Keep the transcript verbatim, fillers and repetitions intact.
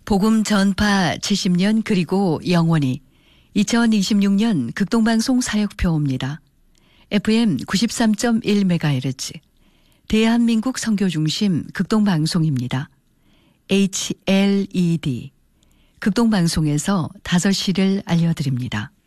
복음 전파 칠십 년 그리고 영원히 이천이십육 년 극동방송 사역표입니다. 에프엠 구십삼 점 일 메가헤르츠 대한민국 선교중심 극동방송입니다. 에이치엘이디 극동방송에서 다섯 시를 알려드립니다.